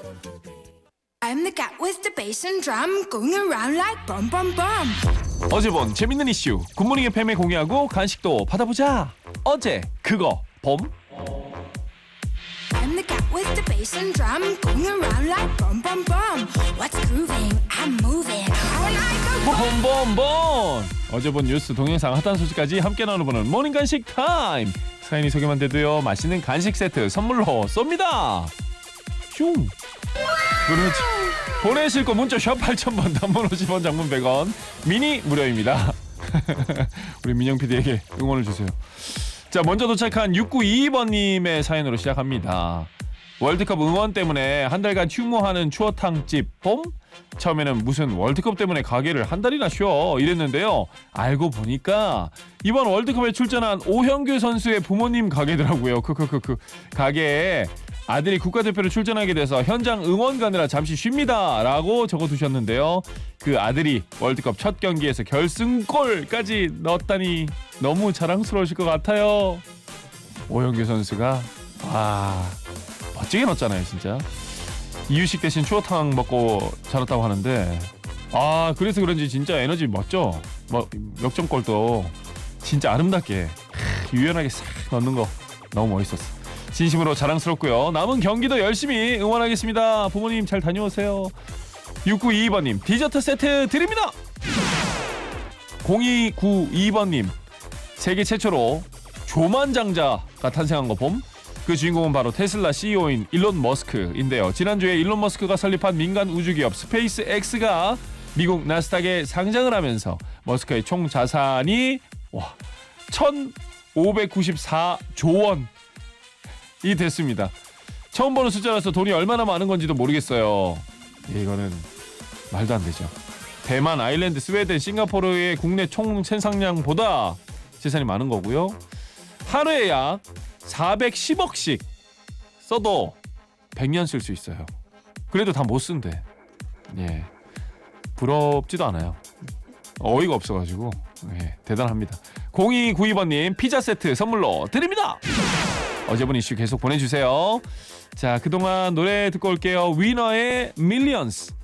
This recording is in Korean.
I'm the cat with the bass and drum going around like bum bum bum. 어제 본 재밌는 이슈 굿모닝 FM에 공유하고 간식도 받아보자. 어제 그거 봄. I'm the cat with the bass and drum going around like bum bum bum. What's grooving? I'm moving. When I go 봄봄봄. 어제 본 뉴스 동영상 핫한 소식까지 함께 나눠보는 모닝 간식 타임. 사연이 소개만 돼도요 맛있는 간식 세트 선물로 쏩니다. 슝. 그렇지. 보내실 거 문자 샵 8000번 단문 50원 장문 100원 미니 무료입니다. 우리 민영 PD에게 응원을 주세요. 자, 먼저 도착한 6922번님의 사연으로 시작합니다. 월드컵 응원 때문에 한 달간 휴무하는 추어탕집 봄? 처음에는 무슨 월드컵 때문에 가게를 한 달이나 쉬어 이랬는데요. 알고 보니까 이번 월드컵에 출전한 오형규 선수의 부모님 가게더라고요. 가게에 아들이 국가대표로 출전하게 돼서 현장 응원 가느라 잠시 쉽니다 라고 적어두셨는데요. 그 아들이 월드컵 첫 경기에서 결승골까지 넣었다니 너무 자랑스러우실 것 같아요. 오형규 선수가 멋지게 넣었잖아요 진짜. 이유식 대신 추어탕 먹고 자랐다고 하는데 그래서 그런지 진짜 에너지 멋져. 역전골도 진짜 아름답게 유연하게 싹 넣는 거 너무 멋있었어. 진심으로 자랑스럽고요. 남은 경기도 열심히 응원하겠습니다. 부모님 잘 다녀오세요. 6922번님 디저트 세트 드립니다. 0292번님 세계 최초로 조만장자가 탄생한 거 봄? 그 주인공은 바로 테슬라 CEO인 일론 머스크인데요. 지난주에 일론 머스크가 설립한 민간 우주기업 스페이스 X가 미국 나스닥에 상장을 하면서 머스크의 총 자산이 1,594조 원이 됐습니다. 처음 보는 숫자라서 돈이 얼마나 많은 건지도 모르겠어요. 이거는 말도 안 되죠. 대만, 아일랜드, 스웨덴, 싱가포르의 국내 총 생산량보다 재산이 많은 거고요. 하루에 약 410억씩 써도 100년 쓸 수 있어요. 그래도 다 못 쓴대. 예, 부럽지도 않아요. 어이가 없어가지고 대단합니다. 0292번님 피자 세트 선물로 드립니다. 어제 본 이슈 계속 보내주세요. 자, 그동안 노래 듣고 올게요. 위너의 밀리언스.